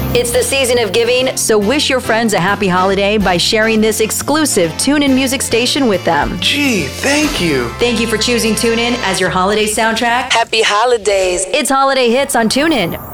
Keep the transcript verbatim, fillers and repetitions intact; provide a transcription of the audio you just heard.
It's the season of giving, so wish your friends a happy holiday by sharing this exclusive TuneIn Music station with them. Gee, thank you. Thank you for choosing TuneIn as your holiday soundtrack. Happy holidays. It's Holiday Hits on TuneIn.